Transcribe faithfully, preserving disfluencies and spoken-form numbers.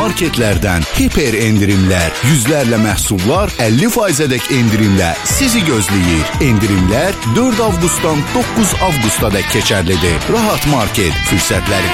marketlərdən hiper endirimlər, yüzlərlə məhsullar əlli faizədək endirimlə sizi gözləyir. Endirimlər dörd avqustdan doqquz avqusta dək keçərlidir. Rahat Market fürsətləri